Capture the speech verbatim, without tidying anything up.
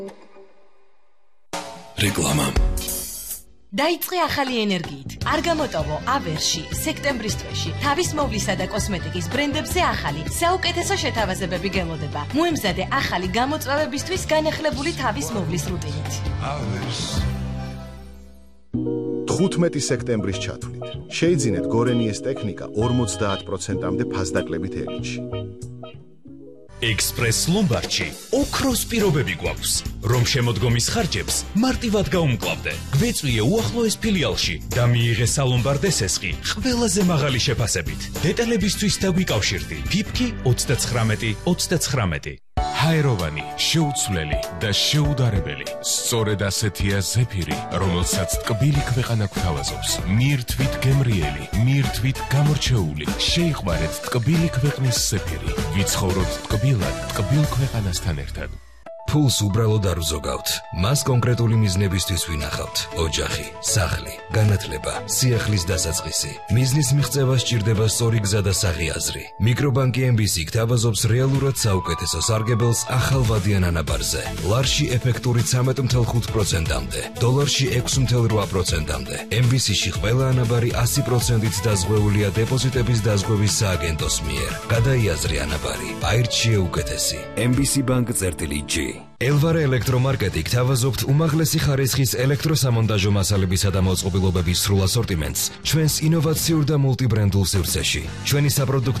რეკლამა. დაიწყე ახალი ენერგიით. არ გამოტოვო ავერში, სექტემბრის თვეში. თავის მოვლისა და კოსმეტიკის ბრენდებზე ახალი, საუკეთესო შეთავაზებები გელოდება. მოემზადე ახალი გამოწვევებისთვის განახლებული თავის მოვლის რუტინით. ავერს. თხუთმეტი სექტემბრის ჩათვლით. შეიძინეთ გორენიეს ტექნიკა ორმოცდაათ პროცენტამდე ფასდაკლებით ელინში. ექსპრეს ლომბარდში ოქროს პირობები გვაქვს, რომ შემოდგომის ხარჯებს მარტივად გაუმკლავდე. გვეწვიე უახლოეს ფილიალში და მიიღე სალომბარდე სესხი ყველაზე მაღალი შეფასებით. დეტალებისთვის დაგვიკავშირდი. ფიფკი ოცდაცხრამეტი ოცდაცხრამეტი. ჰაეროვანი, შეუცვლელი და შეუდარებელი. სწორედ ასეთია ზეფირი, რომელსაც ტკბილი ქვეყანა გვთავაზობს. მირთვით გემრიელი, მირთვით გამორჩეული. შეიყვარეთ ტკბილი ქვეყნის ზეფირი. ვიცხოვროთ ტკბილად, ტკბილ ქვეყანასთან ერთად. ფულს უბრალოდ არ ვზოგავთ. მას კონკრეტული მიზნებისთვის ვინახავთ. ოჯახი, სახლი, განათლება, სიახლის დასაწყისი. მიზნის მიღწევა სჭირდება სწორი გზა და საღიაზრი. მიკრობანკი ემ ბი სი გთავაზობს რეალურად საუკეთესო სარგებელს ახალ ვადიან ანაბარზე. ლარში ეფექტური ცამეტ ათი ხუთი პროცენტამდე, დოლარში ექვსი ათი რვა პროცენტამდე. ემ ბი სი-ში ყველა ანაბარი ასი პროცენტით დაზღვეულია დეპოზიტების დაზღვევის სააგენტოს მიერ. გადაიაზრე ანაბარი, აირჩიე უკეთესი. ემ ბი სი ბანკ წერტილი ჯი. ელვარე ელექტრომარკეტი გთავაზობთ უმაღლესი ხარისხის ელექტროსამონტაჟო მასალებისა და მოწყობილობების სრულ ასორტიმენტს ჩვენს ინოვაციურ და მულტიბრენდულ სივრცეში. ჩვენი საპროდუქტო